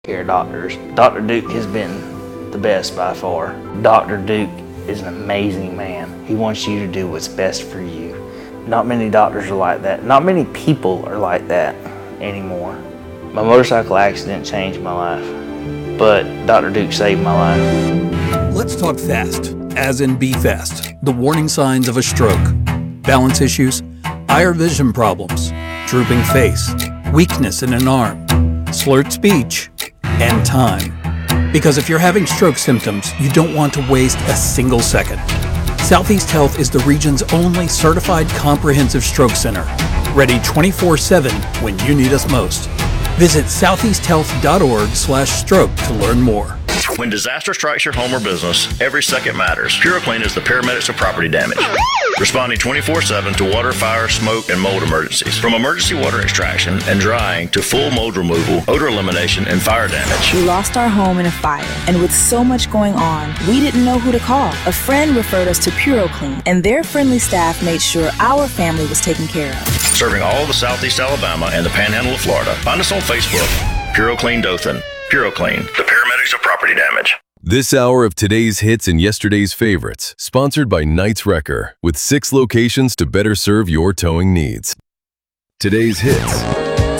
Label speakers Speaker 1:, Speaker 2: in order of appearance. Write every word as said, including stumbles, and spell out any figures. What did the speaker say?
Speaker 1: care doctors. Doctor Duke has been the best by far. Doctor Duke is an amazing man. He wants you to do what's best for you. Not many doctors are like that. Not many people are like that anymore. My motorcycle accident changed my life, but Doctor Duke saved my life.
Speaker 2: Let's talk fast, as in be fast. The warning signs of a stroke. Balance issues, eye or vision problems, drooping face, weakness in an arm, slurred speech, and time. Because if you're having stroke symptoms, you don't want to waste a single second. Southeast Health is the region's only certified comprehensive stroke center, ready twenty-four seven when you need us most. Visit southeast health dot org slash stroke to learn more.
Speaker 3: When disaster strikes your home or business, every second matters. PuroClean is the paramedics of property damage, responding twenty-four seven to water, fire, smoke, and mold emergencies. From emergency water extraction and drying to full mold removal, odor elimination, and fire damage.
Speaker 4: We lost our home in a fire, and with so much going on, we didn't know who to call. A friend referred us to PuroClean, and their friendly staff made sure our family was taken care of.
Speaker 3: Serving all of Southeast Alabama and the Panhandle of Florida. Find us on Facebook, PuroClean Dothan. PuroClean, the paramedics of property damage.
Speaker 5: This hour of today's hits and yesterday's favorites, sponsored by Knights Wrecker, with six locations to better serve your towing needs. Today's hits.